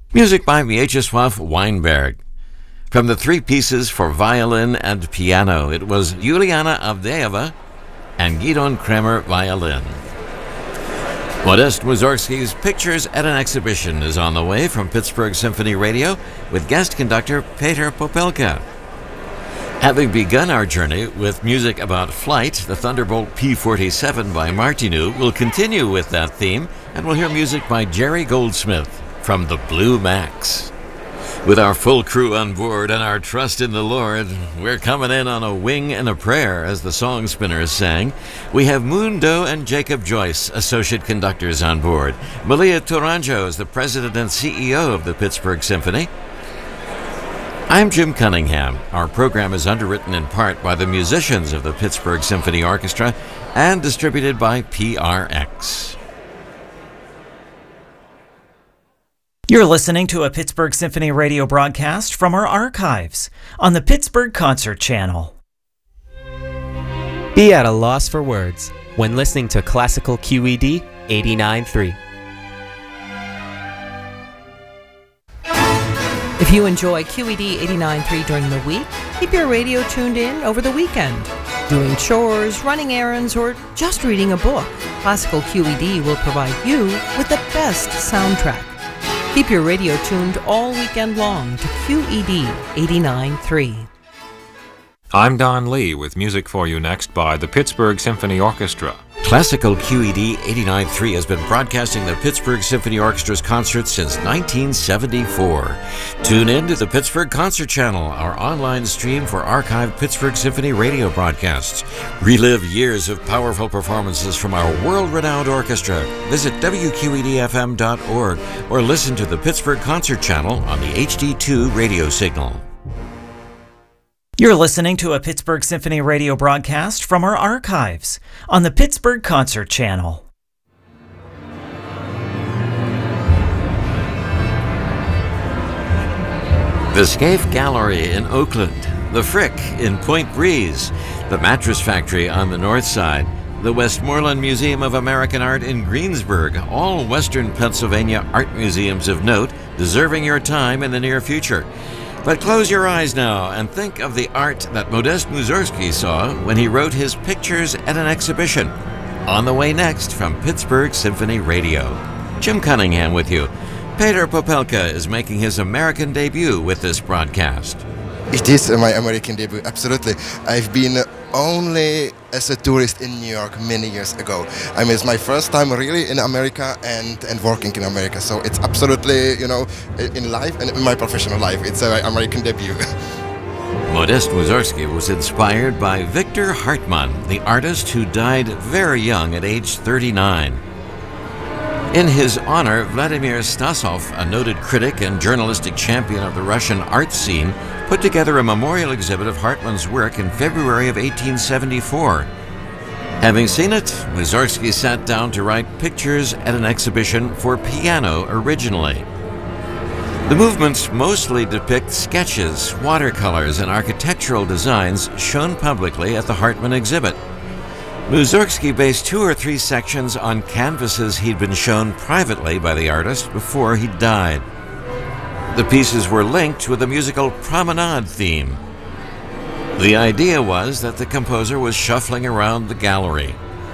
Music by Mieczysław Weinberg. From the three pieces for violin and piano, it was Juliana Avdeeva and Gidon Kremer violin. Modest Mussorgsky's Pictures at an Exhibition is on the way from Pittsburgh Symphony Radio with guest conductor Peter Popelka. Having begun our journey with music about flight, the Thunderbolt P-47 by Martinu will continue with that theme, and we'll hear music by Jerry Goldsmith from the Blue Max. With our full crew on board and our trust in the Lord, we're coming in on a wing and a prayer, as the song spinners sang. We have Moon Doe and Jacob Joyce, associate conductors, on board. Malia Tourangeau is the president and CEO of the Pittsburgh Symphony. I'm Jim Cunningham. Our program is underwritten in part by the musicians of the Pittsburgh Symphony Orchestra and distributed by PRX. You're listening to a Pittsburgh Symphony Radio broadcast from our archives on the Pittsburgh Concert Channel. Be at a loss for words when listening to Classical QED 89.3. If you enjoy QED 89.3 during the week, keep your radio tuned in over the weekend. Doing chores, running errands, or just reading a book, Classical QED will provide you with the best soundtrack. Keep your radio tuned all weekend long to QED 89.3. I'm Don Lee with music for you next by the Pittsburgh Symphony Orchestra. Classical QED 89.3 has been broadcasting the Pittsburgh Symphony Orchestra's concerts since 1974. Tune in to the Pittsburgh Concert Channel, our online stream for archived Pittsburgh Symphony radio broadcasts. Relive years of powerful performances from our world-renowned orchestra. Visit WQEDFM.org or listen to the Pittsburgh Concert Channel on the HD2 radio signal. You're listening to a Pittsburgh Symphony Radio broadcast from our archives on the Pittsburgh Concert Channel. The Scaife Gallery in Oakland, the Frick in Point Breeze, the Mattress Factory on the north side, the Westmoreland Museum of American Art in Greensburg, all Western Pennsylvania art museums of note, deserving your time in the near future. But close your eyes now and think of the art that Modest Mussorgsky saw when he wrote his Pictures at an Exhibition. On the way next from Pittsburgh Symphony Radio. Jim Cunningham with you. Peter Popelka is making his American debut with this broadcast. It is my American debut, absolutely. I've been only as a tourist in New York many years ago. I mean, it's my first time really in America and working in America. So it's absolutely, in life and in my professional life, it's an American debut. Modest Mussorgsky was inspired by Victor Hartmann, the artist who died very young at age 39. In his honor, Vladimir Stasov, a noted critic and journalistic champion of the Russian art scene, put together a memorial exhibit of Hartmann's work in February of 1874. Having seen it, Mussorgsky sat down to write Pictures at an Exhibition for piano originally. The movements mostly depict sketches, watercolors, and architectural designs shown publicly at the Hartmann exhibit. Mussorgsky based 2 or 3 sections on canvases he'd been shown privately by the artist before he died. The pieces were linked with a musical promenade theme. The idea was that the composer was shuffling around the gallery.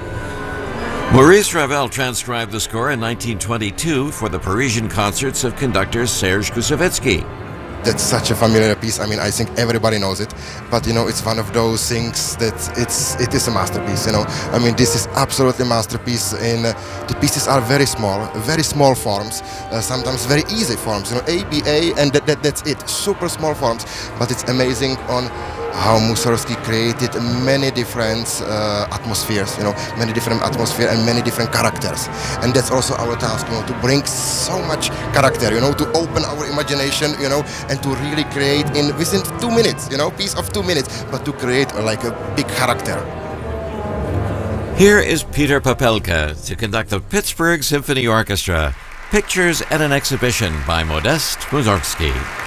Maurice Ravel transcribed the score in 1922 for the Parisian concerts of conductor Serge Koussevitzky. That's such a familiar piece. I mean, I think everybody knows it, but it's one of those things that it is a masterpiece. I mean, this is absolutely a masterpiece. And the pieces are very small forms, sometimes very easy forms. A, B, A, and that's it. Super small forms, but it's amazing on how Mussorgsky created many different atmospheres, many different atmospheres and many different characters. And that's also our task, to bring so much character, to open our imagination, and to really create within 2 minutes, piece of 2 minutes, but to create like a big character. Here is Peter Popelka to conduct the Pittsburgh Symphony Orchestra, Pictures at an Exhibition by Modest Mussorgsky.